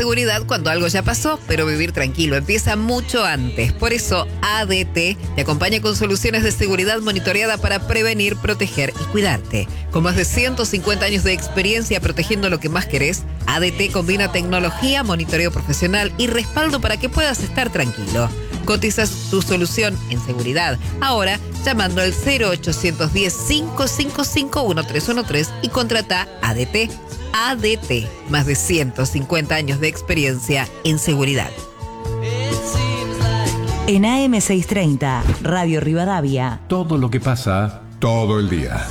seguridad cuando algo ya pasó, pero vivir tranquilo empieza mucho antes. Por eso ADT te acompaña con soluciones de seguridad monitoreada para prevenir, proteger y cuidarte. Con más de 150 años de experiencia protegiendo lo que más querés, ADT combina tecnología, monitoreo profesional y respaldo para que puedas estar tranquilo. Cotizas tu solución en seguridad ahora llamando al 0810-555-1313 y contrata ADT. ADT, más de 150 años de experiencia en seguridad. En AM630, Radio Rivadavia. Todo lo que pasa todo el día.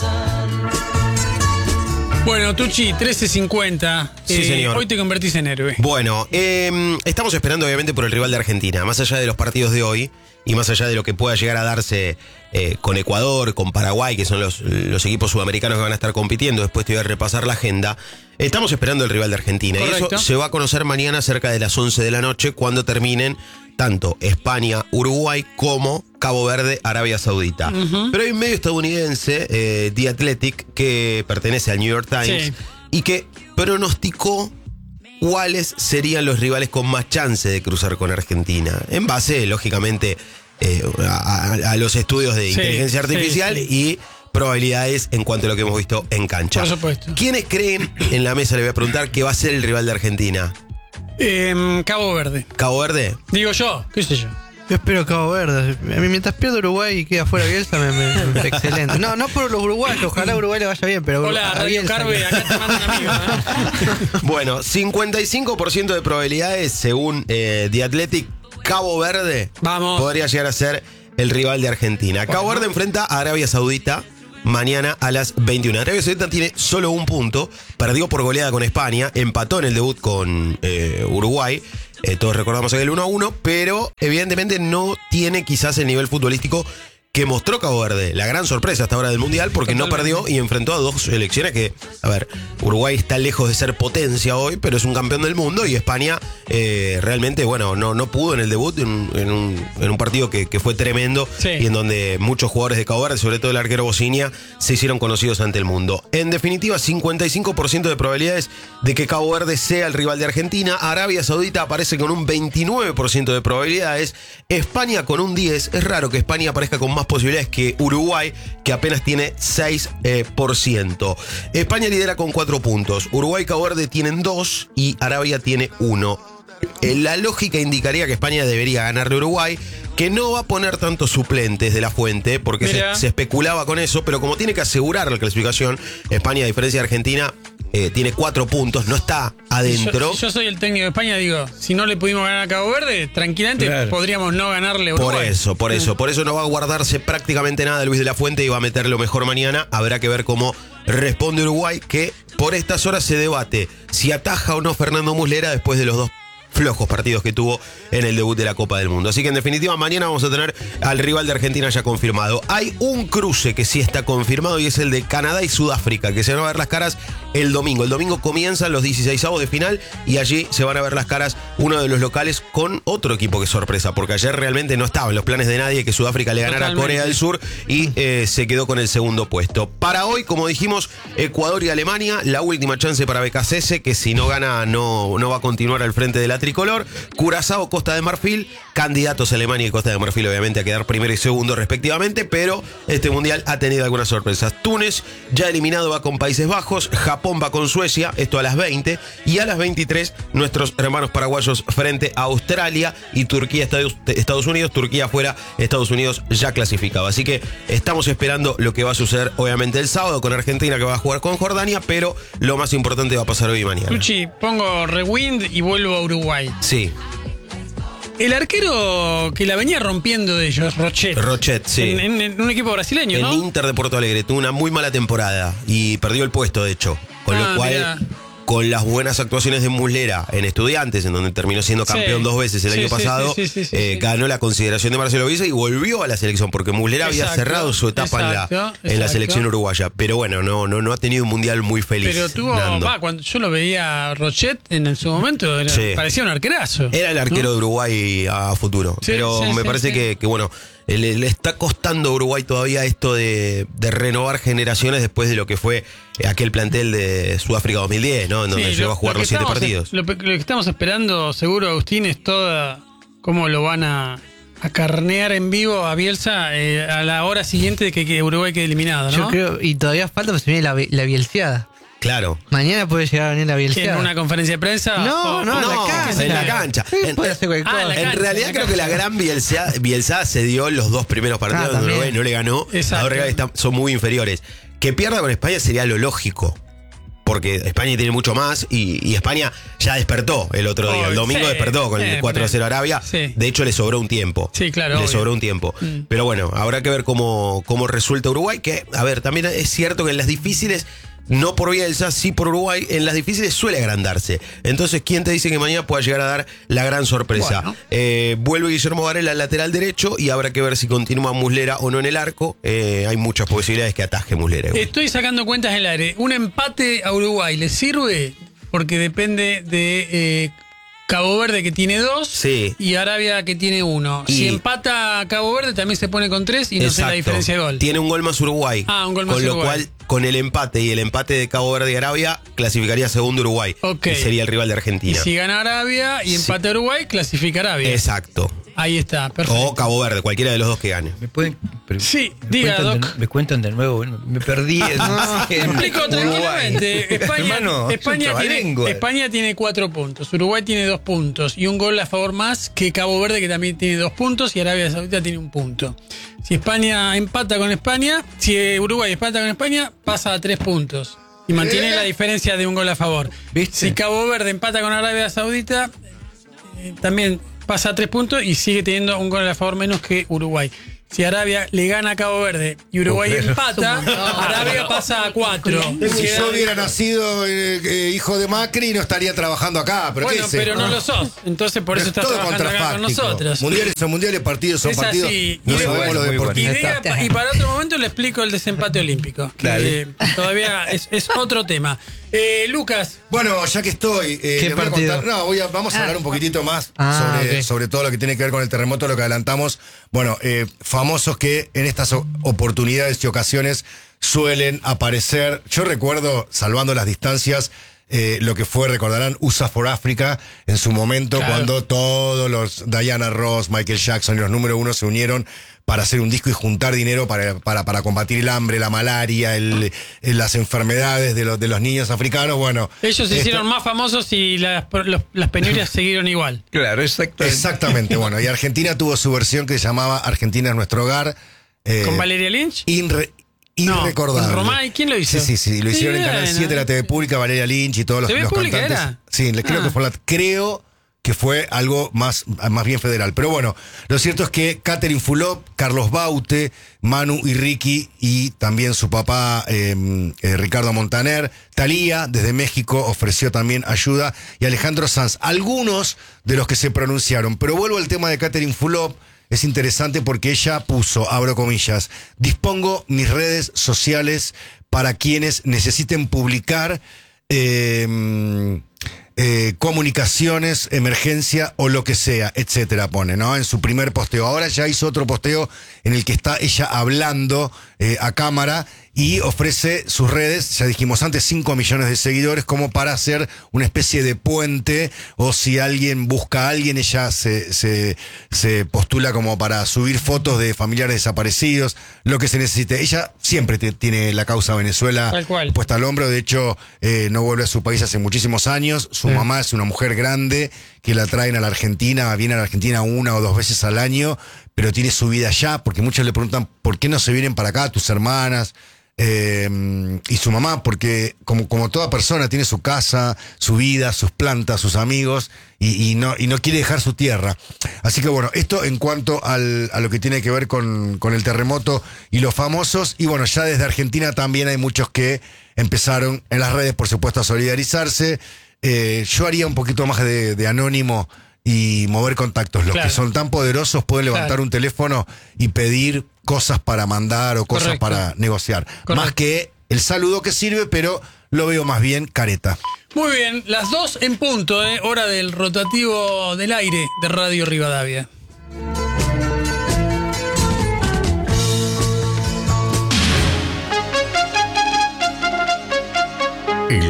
Bueno, Tucci, 13:50. Sí, señor. Hoy te convertís en héroe. Bueno, estamos esperando obviamente por el rival de Argentina. Más allá de los partidos de hoy y más allá de lo que pueda llegar a darse con Ecuador, con Paraguay, que son los equipos sudamericanos que van a estar compitiendo, después te voy a repasar la agenda. Estamos esperando el rival de Argentina. Correcto. Y eso se va a conocer mañana cerca de las 11 de la noche cuando terminen tanto España, Uruguay como Cabo Verde, Arabia Saudita. Pero hay un medio estadounidense, The Athletic, que pertenece al New York Times, Sí. y que pronosticó cuáles serían los rivales con más chance de cruzar con Argentina. En base, lógicamente, a los estudios de inteligencia artificial y probabilidades en cuanto a lo que hemos visto en cancha. Por supuesto. ¿Quiénes creen, en la mesa le voy a preguntar, que va a ser el rival de Argentina? Cabo Verde. ¿Cabo Verde? Digo yo, qué sé yo. Yo espero Cabo Verde. A mí, mientras pierdo Uruguay y queda fuera Bielsa, me excelente. No por los uruguayos, ojalá Uruguay le vaya bien, pero Hola, a Radio Bielsa, Carve, acá te mando un amigo. Bueno, 55% de probabilidades, según The Athletic, Cabo Verde Vamos. podría llegar a ser el rival de Argentina. Cabo Verde enfrenta a Arabia Saudita mañana a las 21. Arabia Saudita tiene solo un punto, perdió por goleada con España, empató en el debut con Uruguay. Todos recordamos aquel 1-1, pero evidentemente no tiene quizás el nivel futbolístico que mostró Cabo Verde, la gran sorpresa hasta ahora del Mundial, porque no perdió y enfrentó a dos selecciones que, a ver, Uruguay está lejos de ser potencia hoy, pero es un campeón del mundo, y España realmente, bueno, no pudo en el debut, en un partido que fue tremendo, Sí. y en donde muchos jugadores de Cabo Verde, sobre todo el arquero Bocinia, se hicieron conocidos ante el mundo. En definitiva, 55% de probabilidades de que Cabo Verde sea el rival de Argentina. Arabia Saudita aparece con un 29% de probabilidades, España con un 10%. Es raro que España aparezca con más posibilidades que Uruguay, que apenas tiene 6%. España lidera con 4 puntos. Uruguay y Cabo Verde tienen 2 y Arabia tiene 1. La lógica indicaría que España debería ganarle a Uruguay, que no va a poner tantos suplentes de la fuente, porque se especulaba con eso, pero como tiene que asegurar la clasificación, España, a diferencia de Argentina, tiene 4 puntos, no está adentro. Si yo soy el técnico de España, digo, si no le pudimos ganar a Cabo Verde, tranquilamente podríamos no ganarle a Uruguay. Por eso no va a guardarse prácticamente nada Luis de la Fuente y va a meter lo mejor mañana. Habrá que ver cómo responde Uruguay, que por estas horas se debate si ataja o no Fernando Muslera después de los dos flojos partidos que tuvo en el debut de la Copa del Mundo. Así que en definitiva mañana vamos a tener al rival de Argentina ya confirmado. Hay un cruce que sí está confirmado y es el de Canadá y Sudáfrica, que se van a ver las caras el domingo. El domingo comienzan los 16avos de final y allí se van a ver las caras uno de los locales con otro equipo que sorpresa, porque ayer realmente no estaba en los planes de nadie que Sudáfrica le ganara a Corea del Sur y se quedó con el segundo puesto. Para hoy, como dijimos, Ecuador y Alemania, la última chance para BKCS, que si no gana no va a continuar al frente de la tricolor. Curazao, Costa de Marfil, candidatos Alemania y Costa de Marfil obviamente a quedar primero y segundo respectivamente, pero este mundial ha tenido algunas sorpresas. Túnez ya eliminado va con Países Bajos, Japón va con Suecia, esto a las 20, y a las 23 nuestros hermanos paraguayos frente a Australia y Turquía, Estados Unidos, Turquía fuera, Estados Unidos ya clasificado. Así que estamos esperando lo que va a suceder obviamente el sábado con Argentina, que va a jugar con Jordania, pero lo más importante va a pasar hoy y mañana. Tucci, pongo rewind y vuelvo a Uruguay. Sí. El arquero que la venía rompiendo de ellos, Rochet, sí. En un equipo brasileño, El ¿no? Inter de Porto Alegre tuvo una muy mala temporada y perdió el puesto, de hecho. Con lo cual, mirá. con las buenas actuaciones de Muslera en Estudiantes, en donde terminó siendo campeón 2 veces el año pasado, ganó la consideración de Marcelo Bielsa y volvió a la selección, porque Muslera había cerrado su etapa en la selección uruguaya. Pero bueno, no ha tenido un mundial muy feliz. Pero tuvo, cuando yo lo veía a Rochet en su momento, parecía un arquerazo. Era el arquero de Uruguay a futuro. Pero me parece que bueno, le está costando a Uruguay todavía esto de renovar generaciones después de lo que fue aquel plantel de Sudáfrica 2010, ¿no? En donde llegó a jugar los 7 partidos. Lo que estamos esperando, seguro, Agustín, es toda cómo lo van a carnear en vivo a Bielsa a la hora siguiente de que Uruguay quede eliminado, ¿no? Yo creo, y todavía falta porque se viene la bielseada. Claro. Mañana puede llegar a venir la bielseada. ¿En una conferencia de prensa? No, en la cancha. En la cancha. Puede hacer cualquier cosa. En realidad creo que la gran bielseada se dio en los 2 primeros partidos donde Uruguay no le ganó. Exacto. Ahora son muy inferiores. Que pierda con España sería lo lógico. Porque España tiene mucho más y España ya despertó el otro día. El domingo despertó con el 4-0 a Arabia. Sí. De hecho, le sobró un tiempo. Sí, claro. Le obvio. sobró un tiempo. Pero bueno, habrá que ver cómo resulta Uruguay. Que, a ver, también es cierto que en las difíciles, no por Bielsa, sí por Uruguay, en las difíciles suele agrandarse. Entonces, ¿quién te dice que mañana pueda llegar a dar la gran sorpresa? Bueno. Vuelve Guillermo Varela al lateral derecho y habrá que ver si continúa Muslera o no en el arco. Hay muchas posibilidades que ataje Muslera. Estoy sacando cuentas en el aire. ¿Un empate a Uruguay le sirve? Porque depende de Cabo Verde, que tiene 2, Sí. y Arabia, que tiene 1. Y- Si empata Cabo Verde, también se pone con 3 y no sé la Exacto. diferencia de gol. Tiene un gol más Uruguay. Un gol más con lo Uruguay. cual, con el empate y el empate de Cabo Verde y Arabia, clasificaría segundo Uruguay. Ok. Que sería el rival de Y Argentina. si gana Arabia y empata Uruguay, clasifica Arabia. Exacto. Ahí está, perfecto. O Cabo Verde, cualquiera de los dos que gane. ¿Me pueden? Sí, diga, Doc. Me cuentan de nuevo, me perdí. Explico tranquilamente. Hermano, España tiene 4 puntos, Uruguay tiene 2 puntos y un gol a favor más que Cabo Verde, que también tiene 2 puntos, y Arabia Saudita tiene 1 punto. Si España empata con España, si Uruguay empata con España, pasa a 3 puntos y mantiene la diferencia de un gol a favor. ¿Viste? Si Cabo Verde empata con Arabia Saudita, también pasa a 3 puntos y sigue teniendo un gol a favor menos que Uruguay. Si Arabia le gana a Cabo Verde y Uruguay empata, Arabia pasa a 4. Si yo hubiera nacido hijo de Macri, no estaría trabajando acá. Pero Bueno, ¿qué sé? pero no lo sos. Entonces por eso estás Todo trabajando acá con contrafáctico. nosotros. Mundiales son mundiales, partidos son Es partidos. así. No Y sabemos bueno, los muy bueno. deportistas. Y para otro momento le explico el desempate olímpico. Que todavía es otro tema. Lucas. Bueno, ya que estoy, les voy a partido? contar- no, vamos a hablar un poquitito más Ok. sobre todo lo que tiene que ver con el terremoto, lo que adelantamos. Bueno, famosos que en estas oportunidades y ocasiones suelen aparecer. Yo recuerdo, salvando las distancias, lo que fue, recordarán, USA for Africa en su momento, Claro. cuando todos los Diana Ross, Michael Jackson y los número 1 se unieron para hacer un disco y juntar dinero para combatir el hambre, la malaria, las enfermedades de los niños africanos. Bueno, Ellos se esto- hicieron más famosos y las penurias siguieron igual. Claro, exacto. Exactamente, bueno, y Argentina tuvo su versión que se llamaba Argentina es nuestro hogar. ¿Con Valeria Lynch? Irrecordable. ¿con Romay? ¿Quién lo hizo? Sí, lo hicieron en Bueno. Canal 7 de la TV Pública, Valeria Lynch y todos los ¿TV Pública cantantes. era? Sí, creo que fue algo más bien federal. Pero bueno, lo cierto es que Catherine Fulop, Carlos Baute, Manu y Ricky y también su papá Ricardo Montaner, Thalía desde México ofreció también ayuda y Alejandro Sanz, algunos de los que se pronunciaron. Pero vuelvo al tema de Catherine Fulop. Es interesante porque ella puso, abro comillas, dispongo mis redes sociales para quienes necesiten publicar comunicaciones, emergencia o lo que sea, etcétera, pone, ¿no? En su primer posteo. Ahora ya hizo otro posteo en el que está ella hablando a cámara y ofrece sus redes, ya dijimos antes, 5 millones de seguidores como para hacer una especie de puente, o si alguien busca a alguien, ella se postula como para subir fotos de familiares desaparecidos, lo que se necesite. Ella siempre tiene la causa Venezuela Tal cual. puesta al hombro, de hecho no vuelve a su país hace muchísimos años, su mamá es una mujer grande que la traen a la Argentina, viene a la Argentina 1 o 2 veces al año, pero tiene su vida allá, porque muchos le preguntan, ¿por qué no se vienen para acá tus hermanas? Y su mamá, porque como toda persona tiene su casa, su vida, sus plantas, sus amigos, y no quiere dejar su tierra. Así que bueno, esto en cuanto a lo que tiene que ver con el terremoto y los famosos. Y bueno, ya desde Argentina también hay muchos que empezaron en las redes, por supuesto, a solidarizarse. Yo haría un poquito más de anónimo y mover contactos. Los Claro. que son tan poderosos pueden levantar Claro. un teléfono y pedir cosas para mandar o cosas Correcto. para negociar. Correcto. Más que el saludo que sirve, pero lo veo más bien careta. Muy bien, las 2 en punto, hora del rotativo del aire de Radio Rivadavia.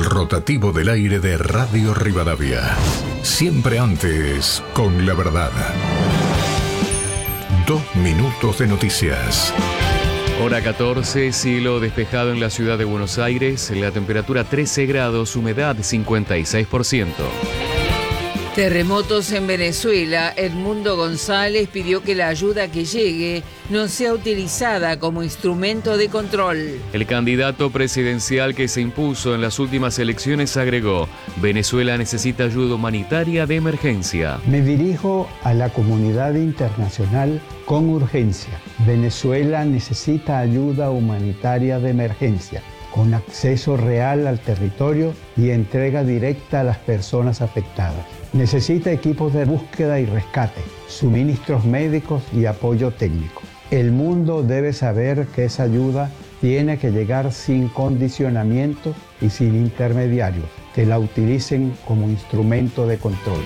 rotativo del aire de Radio Rivadavia. Siempre antes, con la verdad. 2 minutos de noticias. Hora 14, cielo despejado en la ciudad de Buenos Aires, la temperatura 13 grados, humedad 56%. Terremotos en Venezuela. Edmundo González pidió que la ayuda que llegue no sea utilizada como instrumento de control. El candidato presidencial que se impuso en las últimas elecciones agregó: Venezuela necesita ayuda humanitaria de emergencia. Me dirijo a la comunidad internacional con urgencia. Venezuela necesita ayuda humanitaria de emergencia, con acceso real al territorio y entrega directa a las personas afectadas. Necesita equipos de búsqueda y rescate, suministros médicos y apoyo técnico. El mundo debe saber que esa ayuda tiene que llegar sin condicionamientos y sin intermediarios que la utilicen como instrumento de control.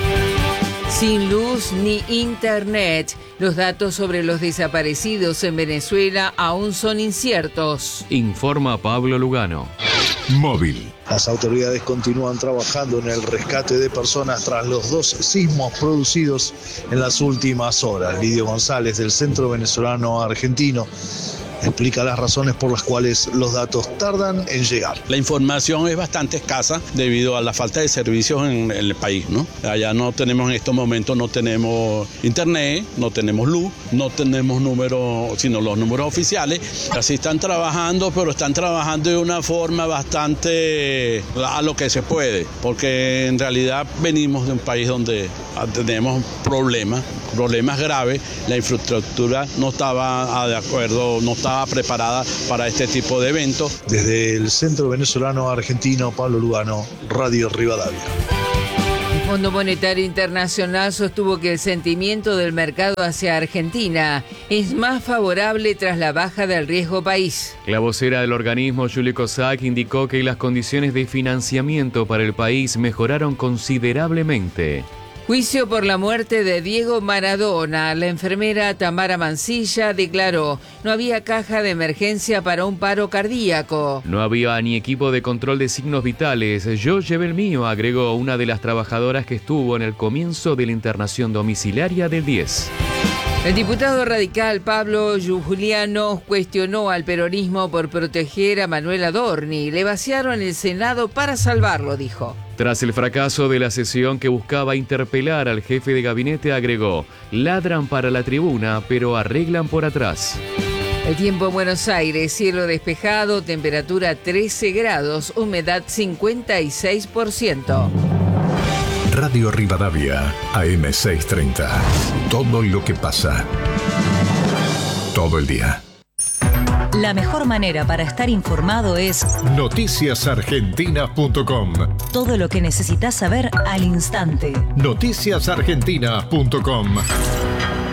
Sin luz ni internet, los datos sobre los desaparecidos en Venezuela aún son inciertos. Informa Pablo Lugano. Móvil. Las autoridades continúan trabajando en el rescate de personas tras los 2 sismos producidos en las últimas horas. Lidio González, del Centro Venezolano Argentino, explica las razones por las cuales los datos tardan en llegar. La información es bastante escasa debido a la falta de servicios en el país, ¿no? Allá no tenemos en estos momentos, no tenemos internet, no tenemos luz, no tenemos números, sino los números oficiales. Así están trabajando, pero están trabajando de una forma bastante a lo que se puede, porque en realidad venimos de un país donde tenemos problemas graves. La infraestructura no estaba de acuerdo, no estaba preparada para este tipo de eventos. Desde el Centro Venezolano Argentino, Pablo Lugano, Radio Rivadavia. El Fondo Monetario Internacional sostuvo que el sentimiento del mercado hacia Argentina es más favorable tras la baja del riesgo país. La vocera del organismo, Julie Kozak, indicó que las condiciones de financiamiento para el país mejoraron considerablemente. Juicio por la muerte de Diego Maradona. La enfermera Tamara Mancilla declaró: no había caja de emergencia para un paro cardíaco. No había ni equipo de control de signos vitales. Yo llevé el mío, agregó una de las trabajadoras que estuvo en el comienzo de la internación domiciliaria del 10. El diputado radical Pablo Giuliano cuestionó al peronismo por proteger a Manuel Adorni. Le vaciaron el Senado para salvarlo, dijo. Tras el fracaso de la sesión que buscaba interpelar al jefe de gabinete, agregó: ladran para la tribuna, pero arreglan por atrás. El tiempo en Buenos Aires: cielo despejado, temperatura 13 grados, humedad 56%. Radio Rivadavia, AM630. Todo lo que pasa. Todo el día. La mejor manera para estar informado es noticiasargentina.com. Todo lo que necesitas saber al instante. Noticiasargentina.com.